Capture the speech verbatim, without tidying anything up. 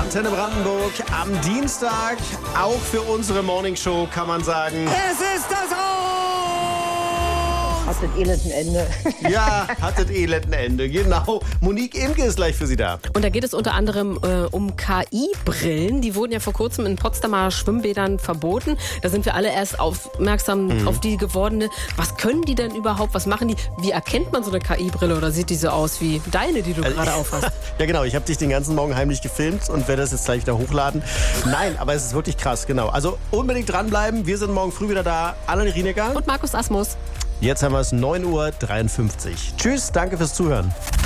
Antenne Brandenburg am Dienstag. Auch für unsere Morningshow kann man sagen. Es ist das Aus! Hat das elenden Ende. Ja, hat das elenden Ende. Genau. Monique Imke ist gleich für Sie da. Und da geht es unter anderem äh, um K I-Brillen. Die wurden ja vor kurzem in Potsdamer Schwimmbädern verboten. Da sind wir alle erst aufmerksam mhm. auf die gewordene. Was können die denn überhaupt? Was machen die? Wie erkennt man so eine K I-Brille? Oder sieht die so aus wie deine, die du also, gerade aufhast? Ja genau, ich habe dich den ganzen Morgen heimlich gefilmt und werde das jetzt gleich wieder hochladen. Nein, aber es ist wirklich krass, genau. Also unbedingt dranbleiben. Wir sind morgen früh wieder da. Anne Rienecker und Markus Asmus. Jetzt haben wir es neun Uhr dreiundfünfzig. Tschüss, danke fürs Zuhören.